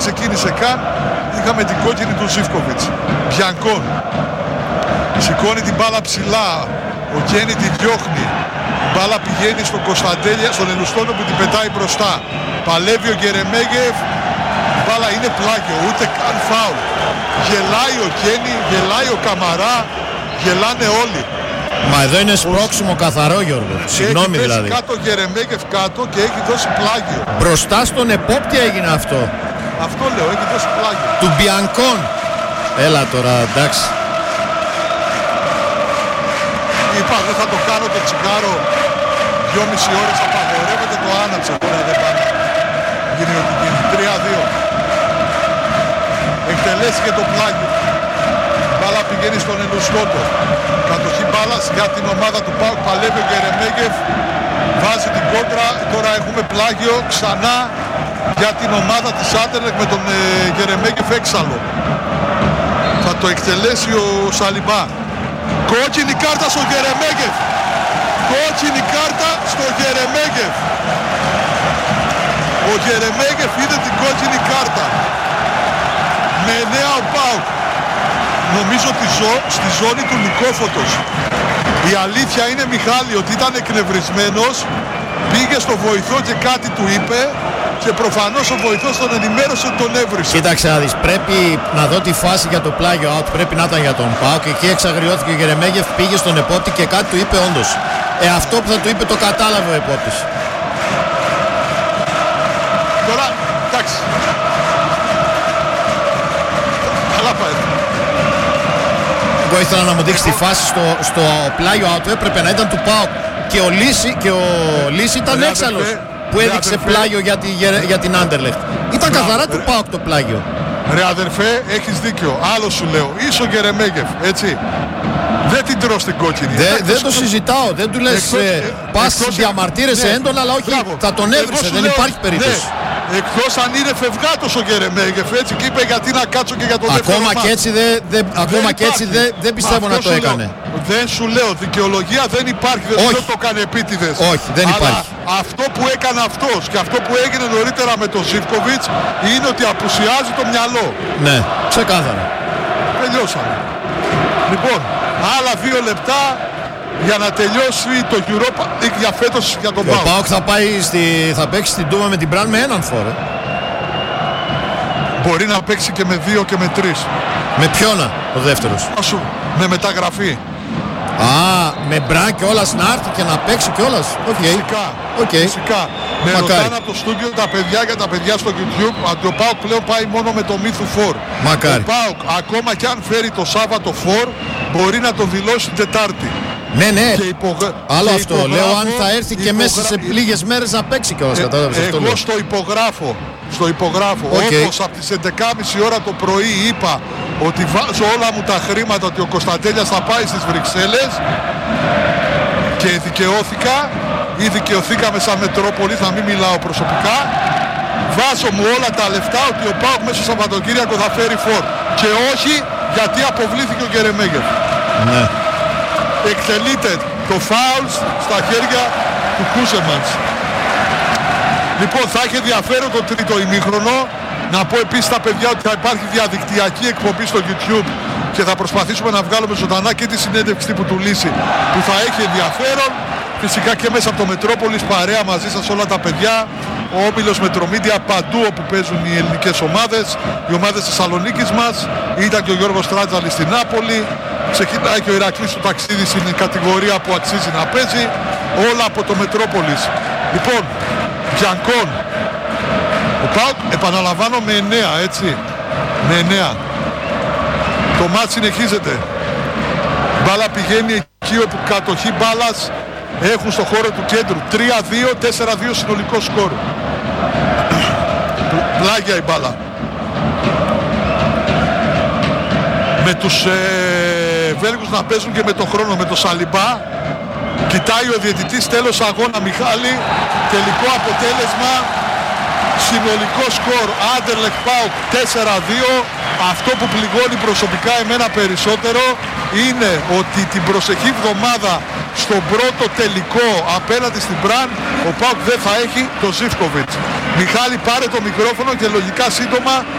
ξεκίνησε καν, είχαμε την κόκκινη του Ζίβκοβιτς. Μπιανκόν σηκώνει την μπάλα ψηλά, ο Γκένι τη διώχνει, η μπάλα πηγαίνει στον Κωνσταντέλια, στον Ελουστόνο που την πετάει μπροστά, παλεύει ο Γκερεμέγεφ, η μπάλα είναι πλάγιο, ούτε καν φάουλ. Γελάει ο Γκένι, γελάει ο Καμαρά, γελάνε όλοι. Μα εδώ είναι σπρώξιμο καθαρό, Γιώργο. Συγγνώμη δηλαδή. Έχει κάτω Γερεμέγεφ κάτω και έχει δώσει πλάγιο. Μπροστά στον επόπτη έγινε αυτό. Αυτό λέω, έχει δώσει πλάγιο. Του Μπιανκόν. Έλα τώρα, εντάξει. Είπα, δεν θα το κάνω το τσιγάρο 2,5 ώρες απαγορεύεται, το άναψα. Τώρα δεν πάνε. Γίνει ό,τι γίνει. 3-2. Εκτελέσει και το πλάγιο. Μπάλα πηγαίνει στον Ελουσλότο. Κατοχή μπάλας για την ομάδα του ΠΑΟΚ. Παλεύει ο Γκερεμέγεφ. Βάζει την κόντρα. Τώρα έχουμε πλάγιο ξανά για την ομάδα της Άντερλεχτ με τον Γκερεμέγεφ έξαλλο. Θα το εκτελέσει ο Σαλιμπά. Κόκκινη κάρτα στο Γκερεμέγεφ. Κόκκινη κάρτα στο Γκερεμέγεφ. Ο Γκερεμέγεφ είδε την κόκκινη κάρτα. Με 9 ο ΠΑΟΚ. Νομίζω ότι ζω στη ζώνη του Νικόφωτος. Η αλήθεια είναι, Μιχάλη, ότι ήταν εκνευρισμένος, πήγε στο βοηθό και κάτι του είπε και προφανώς ο βοηθός τον ενημέρωσε ότι τον έβρισε. Κοίταξε να δεις, πρέπει να δω τη φάση για το πλάγιο out, πρέπει να ήταν για τον ΠΑΟΚ. Εκεί εξαγριώθηκε ο Γερεμέγεφ, πήγε στον επόπτη και κάτι του είπε όντως. Αυτό που θα του είπε το κατάλαβε ο επόπτης. Τώρα, εντάξει. Καλά πάει. Εγώ ήθελα να μου δείξει τη φάση στο πλάγιο out, έπρεπε να ήταν του ΠΑΟΚ. Και ο Λύση ήταν έξαλλος που έδειξε πλάγιο για την Άντερλεχτ. Ήταν καθαρά του ΠΑΟΚ το πλάγιο. Ρε αδερφέ, έχεις δίκιο. Άλλο σου λέω. Είσαι ο Γκερεμέγεφ, έτσι. Δεν την τρως την κόκκινη. Δεν το συζητάω. Δεν του λες πας διαμαρτύρεσαι έντονα, αλλά όχι, μπράβο. θα τον έβρισε. Δεν υπάρχει περίπτωση. Ναι. Εκτός αν είναι φευγάτος ο Γκερεμέγεφ, έτσι, και είπε γιατί να κάτσω και για τον δεύτερο ακόμα και έτσι δεν πιστεύω να το έκανε. Δεν σου λέω, δικαιολογία δεν υπάρχει, δεν σου το έκανε επίτηδες. Όχι, δεν υπάρχει. Αυτό που έκανε αυτός και αυτό που έγινε νωρίτερα με τον Ζίβκοβιτς είναι ότι απουσιάζει το μυαλό. Ναι, ξεκάθαρα. Τελειώσαμε. Λοιπόν, άλλα 2 λεπτά για να τελειώσει το Europa League για φέτος για τον ΠΑΟΚ. Ο ΠΑΟΚ θα παίξει στην Τούμπα με την Μπραν με έναν φόρο. Μπορεί να παίξει και με 2 και με 3. Με ποιον ο δεύτερος? Με μεταγραφή. Με Μπραν και όλας να έρθει και να παίξει κιόλας. Φυσικά. Okay. Φυσικά. Με ρωτάνε από το στούντιο τα παιδιά για τα παιδιά στο YouTube ότι ο ΠΑΟΚ πλέον πάει μόνο με το μύθου φορ. Μακάρι. Ο ΠΑΟΚ ακόμα κι αν φέρει το Σάββατο φορ μπορεί να το δηλώσει την Τετάρτη. Ναι. Άλλο και αυτό. Λέω αν θα έρθει και μέσα σε λίγες μέρες να παίξει κιόλας. Εγώ στο υπογράφω. Όπως από τις 11.30 ώρα το πρωί είπα ότι βάζω όλα μου τα χρήματα ότι ο Κωνσταντέλιας θα πάει στις Βρυξέλλες και δικαιώθηκα ή δικαιωθήκαμε σαν Μετρόπολη, θα μην μιλάω προσωπικά. Βάζω μου όλα τα λεφτά ότι ο ΠΑΟΚ μέσα στο Σαββατοκύριακο θα φέρει φορ. Και όχι γιατί αποβλήθηκε ο Γκερεμέγεφ. Ναι. Εκτελείται το φάουλ στα χέρια του Κούσεμαντς. Λοιπόν, θα έχει ενδιαφέρον το τρίτο ημίχρονο. Να πω επίσης στα παιδιά ότι θα υπάρχει διαδικτυακή εκπομπή στο YouTube και θα προσπαθήσουμε να βγάλουμε ζωντανά και τη συνέντευξη τύπου του Λύση που θα έχει ενδιαφέρον. Φυσικά και μέσα από το Μετρόπολης, παρέα μαζί σας όλα τα παιδιά. Ο όμιλος Μετρομίδια παντού όπου παίζουν οι ελληνικές ομάδες. Οι ομάδες της Θεσσαλονίκης μας. Ήταν και ο Γιώργος Τράτζαλης στην Νάπολη. Ξεκινάει και ο Ηρακλής του ταξίδι στην κατηγορία που αξίζει να παίζει. Όλα από το Μετρόπολης. Λοιπόν, Μπιανκόν. Ο ΠΑΟΚ επαναλαμβάνω με 9, έτσι. Με 9. Το μάτς συνεχίζεται. Μπάλα πηγαίνει εκεί όπου κατοχή μπάλας έχουν στο χώρο του κέντρου. 3-2, 4-2 συνολικό σκορ. Πλάγια η μπάλα. Με τους Βέλγους να παίζουν και με το χρόνο, με το Σαλιμπά. Κοιτάει ο διαιτητής τέλος αγώνα, Μιχάλη. Τελικό αποτέλεσμα, συνολικό σκορ Άντερλεχτ ΠΑΟΚ 4-2. Αυτό που πληγώνει προσωπικά εμένα περισσότερο είναι ότι την προσεχή εβδομάδα στον πρώτο τελικό απέναντι στην Μπραν ο ΠΑΟΚ δεν θα έχει το Ζίβκοβιτς. Μιχάλη, πάρε το μικρόφωνο και λογικά σύντομα